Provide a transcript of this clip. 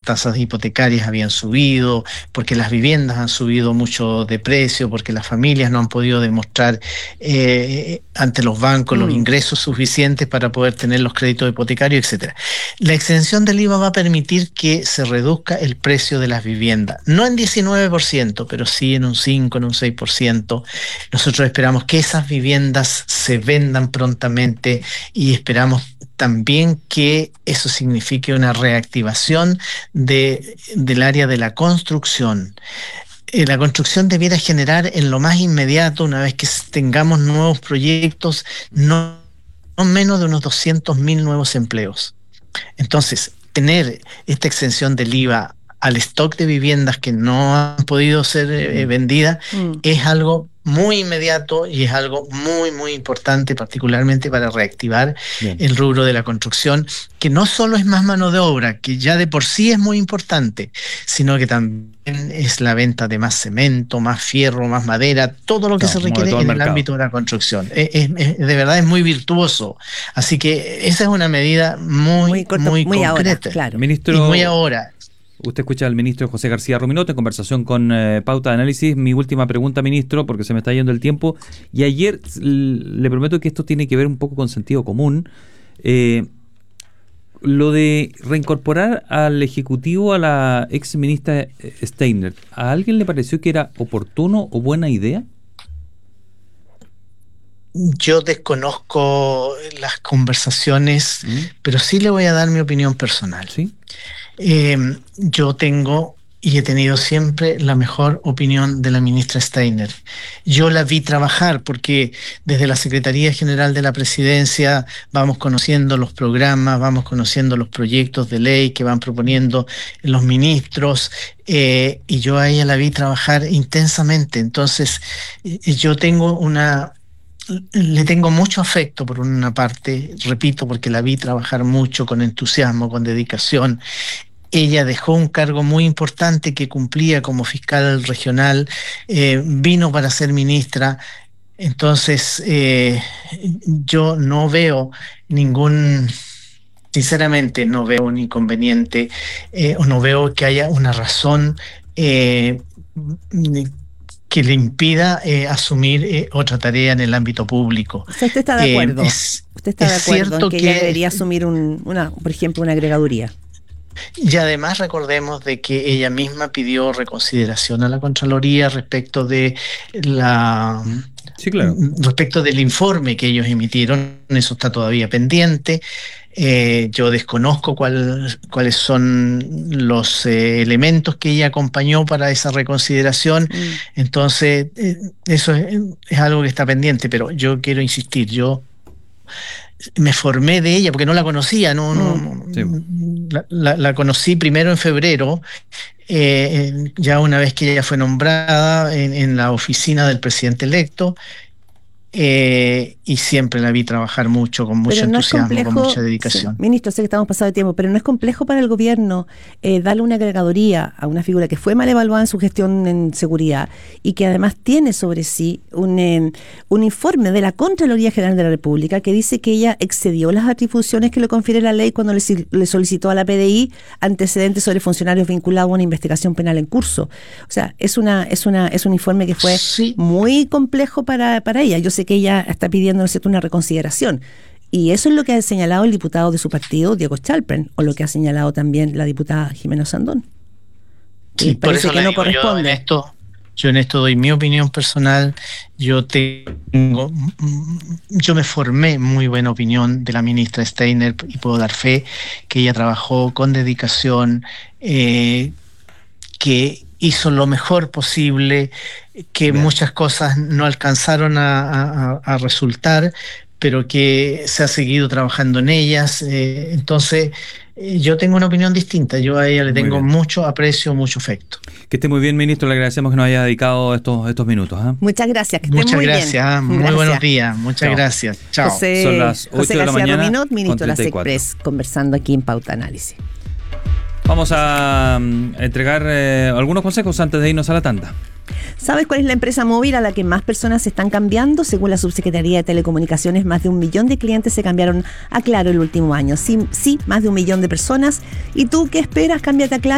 tasas hipotecarias habían subido, porque las viviendas han subido mucho de precio, porque las familias no han podido demostrar ante los bancos los ingresos suficientes para poder tener los créditos hipotecarios, etcétera. La exención del IVA va a permitir que se reduzca el precio de las viviendas, no en 19%, pero sí en un 5, en un 6%. Nosotros esperamos que esas viviendas se vendan prontamente y esperamos también que eso signifique una reactivación del área de la construcción. La construcción debiera generar en lo más inmediato, una vez que tengamos nuevos proyectos, no menos de unos 200.000 nuevos empleos. Entonces, tener esta exención del IVA al stock de viviendas que no han podido ser vendidas es algo muy inmediato y es algo muy, muy importante, particularmente para reactivar el rubro de la construcción, que no solo es más mano de obra, que ya de por sí es muy importante, sino que también es la venta de más cemento, más fierro, más madera, todo lo que se requiere en el ámbito de la construcción. De verdad es muy virtuoso. Así que esa es una medida muy concreta. Ahora, claro. Ministro, y muy ahora. Usted escucha al ministro José García Ruminot en conversación con Pauta de Análisis. Mi última pregunta, ministro, porque se me está yendo el tiempo. Y ayer, le prometo que esto tiene que ver un poco con sentido común. Lo de reincorporar al Ejecutivo a la ex ministra Steiner, ¿a alguien le pareció que era oportuno o buena idea? Yo desconozco las conversaciones, pero sí le voy a dar mi opinión personal. ¿Sí? Yo tengo y he tenido siempre la mejor opinión de la ministra Steiner. Yo la vi trabajar porque desde la Secretaría General de la Presidencia vamos conociendo los programas, vamos conociendo los proyectos de ley que van proponiendo los ministros, y yo a ella la vi trabajar intensamente. Entonces, yo le tengo mucho afecto por una parte, repito, porque la vi trabajar mucho, con entusiasmo, con dedicación. Ella dejó un cargo muy importante que cumplía como fiscal regional, vino para ser ministra. Entonces, yo no veo sinceramente no veo un inconveniente, o no veo que haya una razón que le impida asumir otra tarea en el ámbito público. O sea, ¿usted está de acuerdo? ¿Usted está de acuerdo en que ella debería asumir por ejemplo, una agregaduría? Y además recordemos de que ella misma pidió reconsideración a la Contraloría respecto de respecto del informe que ellos emitieron. Eso está todavía pendiente. Yo desconozco cuáles son los elementos que ella acompañó para esa reconsideración. Entonces, eso es algo que está pendiente, pero yo quiero insistir, yo me formé de ella porque no la conocía, la conocí primero en febrero, ya una vez que ella fue nombrada en la oficina del presidente electo, y siempre la vi trabajar mucho, con mucho entusiasmo, con mucha dedicación. Sí, ministro, sé que estamos pasado de tiempo, pero no es complejo para el gobierno darle una agregaduría a una figura que fue mal evaluada en su gestión en seguridad y que además tiene sobre sí un informe de la Contraloría General de la República que dice que ella excedió las atribuciones que le confiere la ley cuando le solicitó a la PDI antecedentes sobre funcionarios vinculados a una investigación penal en curso. O sea, es un informe que fue muy complejo para ella. Yo sé que ella está pidiendo, ¿no es cierto?, una reconsideración. Y eso es lo que ha señalado el diputado de su partido, Diego Chalpern, o lo que ha señalado también la diputada Jimena Sandón. Sí, por eso que no corresponde. Yo en esto doy mi opinión personal. Yo me formé muy buena opinión de la ministra Steiner y puedo dar fe que ella trabajó con dedicación, que hizo lo mejor posible, que muchas cosas no alcanzaron a resultar, pero que se ha seguido trabajando en ellas. Entonces, yo tengo una opinión distinta. Yo a ella le tengo mucho aprecio, mucho afecto. Que esté muy bien, ministro. Le agradecemos que nos haya dedicado estos minutos. Muchas gracias. Que esté muchas muy gracias. Bien. Muy gracias. Buenos días. Muchas gracias. Chao. Son las 8 de la mañana. Ruminot, ministro de la SECPRES, conversando aquí en Pauta Análisis. Vamos a entregar algunos consejos antes de irnos a la tanda. ¿Sabes cuál es la empresa móvil a la que más personas se están cambiando? Según la Subsecretaría de Telecomunicaciones, más de 1 millón de clientes se cambiaron a Claro el último año. Sí, más de 1 millón de personas. ¿Y tú qué esperas? Cámbiate a Claro.